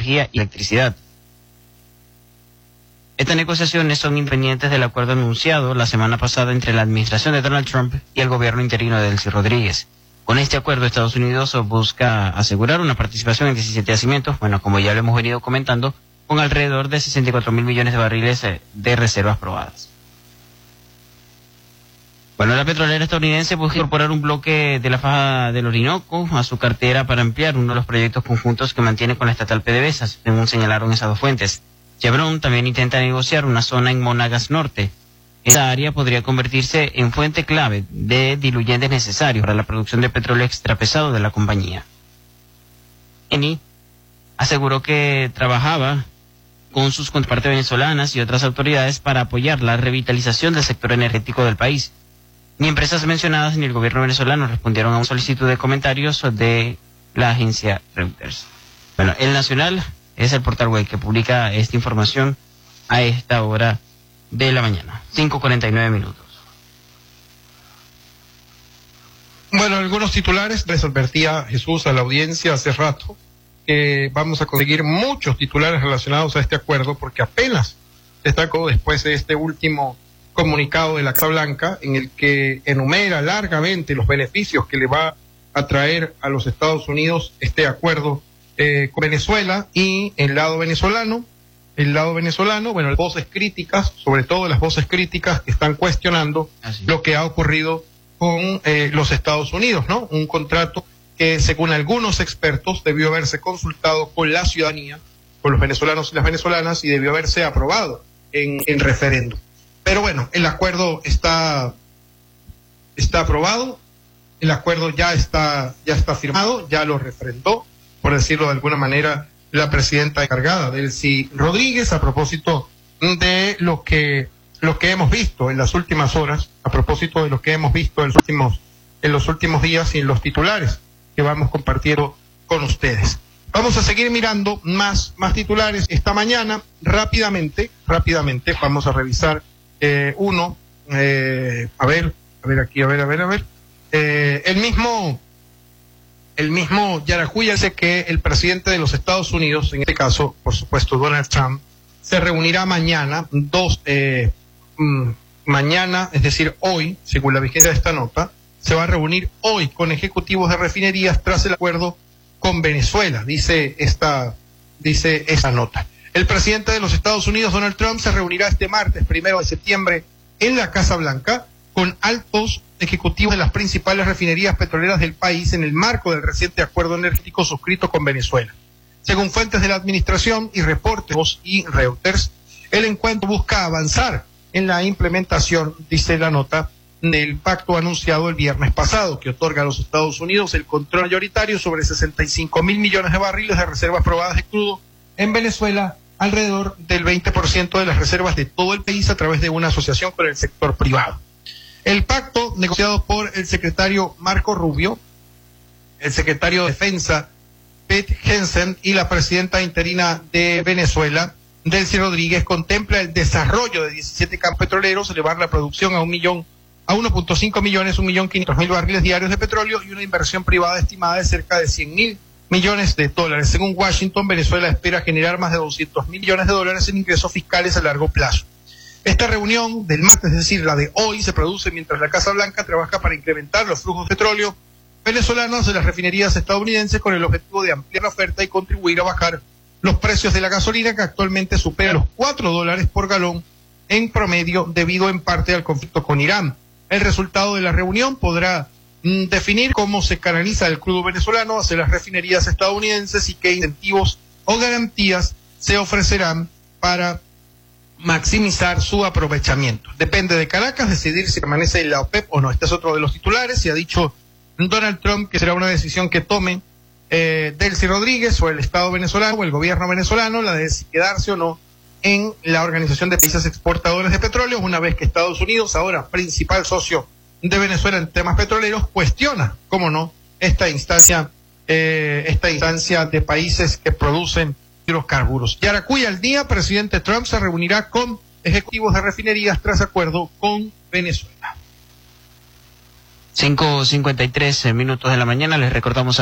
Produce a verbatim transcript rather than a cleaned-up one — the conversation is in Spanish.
energía y electricidad. Estas negociaciones son independientes del acuerdo anunciado la semana pasada entre la administración de Donald Trump y el gobierno interino de Delcy Rodríguez. Con este acuerdo, Estados Unidos busca asegurar una participación en diecisiete yacimientos, bueno, como ya lo hemos venido comentando, con alrededor de sesenta y cuatro mil millones de barriles de reservas probadas. Bueno, la petrolera estadounidense busca incorporar un bloque de la faja del Orinoco a su cartera para ampliar uno de los proyectos conjuntos que mantiene con la estatal PDVSA, según señalaron esas dos fuentes. Chevron también intenta negociar una zona en Monagas Norte. Esa área podría convertirse en fuente clave de diluyentes necesarios para la producción de petróleo extrapesado de la compañía. Eni aseguró que trabajaba con sus contrapartes venezolanas y otras autoridades para apoyar la revitalización del sector energético del país. Ni empresas mencionadas ni el gobierno venezolano respondieron a una solicitud de comentarios de la agencia Reuters. Bueno, El Nacional es el portal web que publica esta información a esta hora de la mañana, cinco cuarenta y nueve minutos. Bueno, algunos titulares, les advertía Jesús a la audiencia hace rato que vamos a conseguir muchos titulares relacionados a este acuerdo porque apenas destacó después de este último comunicado de la Casa Blanca en el que enumera largamente los beneficios que le va a traer a los Estados Unidos este acuerdo eh, con Venezuela y el lado venezolano. El lado venezolano, bueno, las voces críticas, sobre todo las voces críticas que están cuestionando Así. lo que ha ocurrido con eh, los Estados Unidos, ¿no? Un contrato que según algunos expertos debió haberse consultado con la ciudadanía, con los venezolanos y las venezolanas y debió haberse aprobado en, en referéndum. Pero bueno, el acuerdo está, está aprobado, el acuerdo ya está, ya está firmado, ya lo refrendó, por decirlo de alguna manera, la presidenta encargada, Delcy Rodríguez, a propósito de lo que, lo que hemos visto en las últimas horas, a propósito de lo que hemos visto en los últimos, en los últimos días y en los titulares que vamos compartiendo con ustedes. Vamos a seguir mirando más, más titulares esta mañana, rápidamente, rápidamente, vamos a revisar eh, uno, eh, a ver, a ver aquí, a ver, a ver, a ver, eh, el mismo, el mismo Yaracuya dice que el presidente de los Estados Unidos, en este caso, por supuesto, Donald Trump, se reunirá mañana, dos, eh, mm, mañana, es decir, hoy, según la vigencia de esta nota, se va a reunir hoy con ejecutivos de refinerías tras el acuerdo con Venezuela, dice esta, dice esta nota. El presidente de los Estados Unidos, Donald Trump, se reunirá este martes, primero de septiembre, en la Casa Blanca, con altos ejecutivos de las principales refinerías petroleras del país en el marco del reciente acuerdo energético suscrito con Venezuela. Según fuentes de la administración y reportes y Reuters, el encuentro busca avanzar en la implementación, dice la nota, del pacto anunciado el viernes pasado, que otorga a los Estados Unidos el control mayoritario sobre sesenta y cinco mil millones de barriles de reservas probadas de crudo en Venezuela, alrededor del veinte por ciento de las reservas de todo el país a través de una asociación con el sector privado. El pacto, negociado por el secretario Marco Rubio, el secretario de Defensa Pete Hegseth y la presidenta interina de Venezuela, Delcy Rodríguez, contempla el desarrollo de diecisiete campos petroleros, elevar la producción a un millón a uno punto cinco millones, un millón quinientos mil barriles diarios de petróleo y una inversión privada estimada de cerca de cien mil millones de dólares. Según Washington, Venezuela espera generar más de doscientos mil millones de dólares en ingresos fiscales a largo plazo. Esta reunión del martes, es decir, la de hoy, se produce mientras la Casa Blanca trabaja para incrementar los flujos de petróleo venezolanos de las refinerías estadounidenses con el objetivo de ampliar la oferta y contribuir a bajar los precios de la gasolina, que actualmente supera los cuatro dólares por galón en promedio, debido en parte al conflicto con Irán. El resultado de la reunión podrá mm, definir cómo se canaliza el crudo venezolano hacia las refinerías estadounidenses y qué incentivos o garantías se ofrecerán para maximizar su aprovechamiento. Depende de Caracas decidir si permanece en la OPEP o no. Este es otro de los titulares y ha dicho Donald Trump que será una decisión que tome eh, Delcy Rodríguez o el Estado venezolano o el gobierno venezolano, la de si quedarse o no en la Organización de Países Exportadores de Petróleo, una vez que Estados Unidos, ahora principal socio de Venezuela en temas petroleros, cuestiona, cómo no, esta instancia, eh, esta instancia de países que producen hidrocarburos. Yaracuy al día, presidente Trump se reunirá con ejecutivos de refinerías tras acuerdo con Venezuela. cinco cincuenta y tres minutos de la mañana, les recordamos